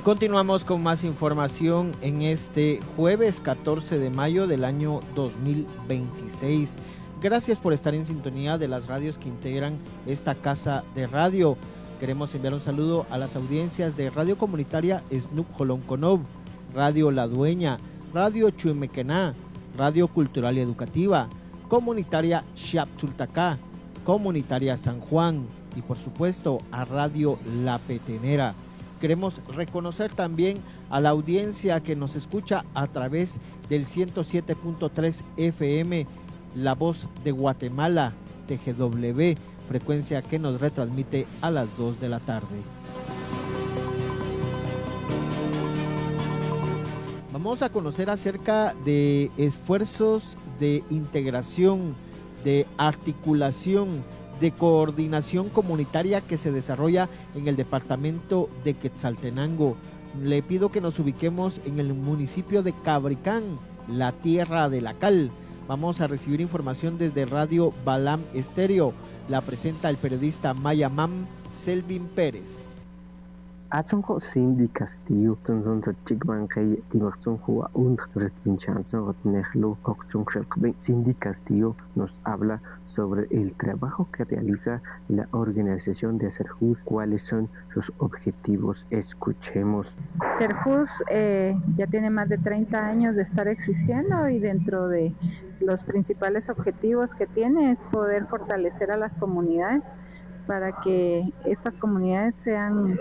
Continuamos con más información en este jueves 14 de mayo del año 2026. Gracias por estar en sintonía de las radios que integran esta casa de radio. Queremos enviar un saludo a las audiencias de Radio Comunitaria Snup Jolonconov, Radio La Dueña, Radio Chuemequená, Radio Cultural y Educativa, Comunitaria Xiapsultacá, Comunitaria San Juan y por supuesto a Radio La Petenera. Queremos reconocer también a la audiencia que nos escucha a través del 107.3 FM, La Voz de Guatemala, TGW, frecuencia que nos retransmite a las 2 de la tarde. Vamos a conocer acerca de esfuerzos de integración, de articulación, de coordinación comunitaria que se desarrolla en el departamento de Quetzaltenango. Le pido que nos ubiquemos en el municipio de Cabricán, la tierra de la cal. Vamos a recibir información desde Radio Balam Estéreo. La presenta el periodista Maya Mam Selvin Pérez. Atzonjo Cindy Castillo, Tonzonzo Chigbankay, Timarzonjo und Retpinchanzo, Rotnejlo, Oxonjelkbe. Cindy Castillo nos habla sobre el trabajo que realiza la organización de Serjus, cuáles son sus objetivos. Escuchemos. Serjus ya tiene más de 30 años de estar existiendo y dentro de los principales objetivos que tiene es poder fortalecer a las comunidades para que estas comunidades sean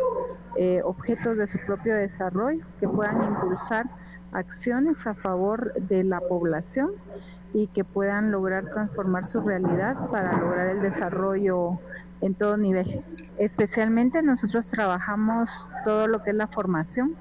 objetos de su propio desarrollo, que puedan impulsar acciones a favor de la población y que puedan lograr transformar su realidad para lograr el desarrollo en todo nivel. Especialmente nosotros trabajamos todo lo que es la formación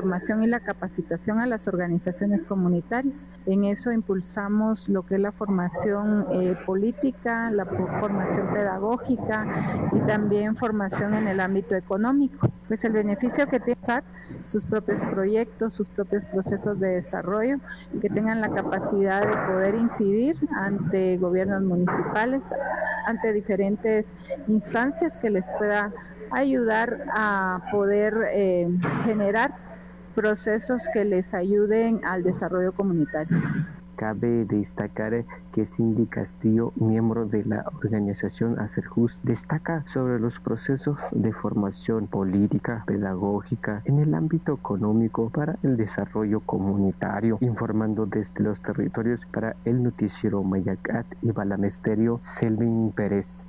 y la capacitación a las organizaciones comunitarias. En eso impulsamos lo que es la formación política, la formación pedagógica y también formación en el ámbito económico. Pues el beneficio que tiene sus propios proyectos, sus propios procesos de desarrollo, que tengan la capacidad de poder incidir ante gobiernos municipales, ante diferentes instancias que les pueda ayudar a poder generar procesos que les ayuden al desarrollo comunitario. Cabe destacar que Cindy Castillo, miembro de la organización Aserjus, destaca sobre los procesos de formación política, pedagógica en el ámbito económico para el desarrollo comunitario, informando desde los territorios para el noticiero Mayacat y Balam Estéreo, Selvin Pérez.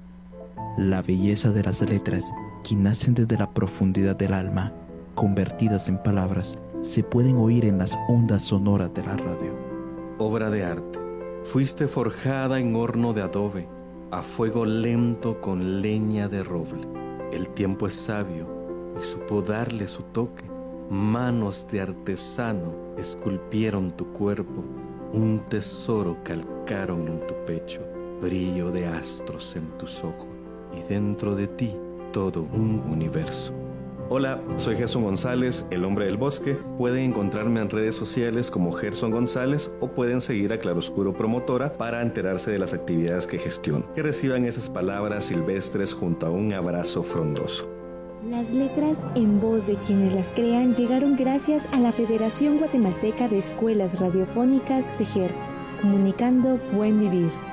La belleza de las letras, que nacen desde la profundidad del alma, convertidas en palabras, se pueden oír en las ondas sonoras de la radio. Obra de arte. Fuiste forjada en horno de adobe, a fuego lento con leña de roble. El tiempo es sabio y supo darle su toque. Manos de artesano esculpieron tu cuerpo, un tesoro calcaron en tu pecho, brillo de astros en tus ojos y dentro de ti todo un universo. Hola, soy Gerson González, el hombre del bosque. Pueden encontrarme en redes sociales como Gerson González o pueden seguir a Claroscuro Promotora para enterarse de las actividades que gestiono. Que reciban esas palabras silvestres junto a un abrazo frondoso. Las letras en voz de quienes las crean llegaron gracias a la Federación Guatemalteca de Escuelas Radiofónicas FEJER, comunicando buen vivir.